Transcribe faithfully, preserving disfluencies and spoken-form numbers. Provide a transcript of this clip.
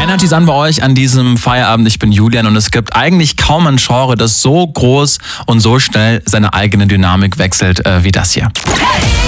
Energy Sun bei euch an diesem Feierabend. Ich bin Julian und es gibt eigentlich kaum ein Genre, das so groß und so schnell seine eigene Dynamik wechselt äh, wie das hier. Hey!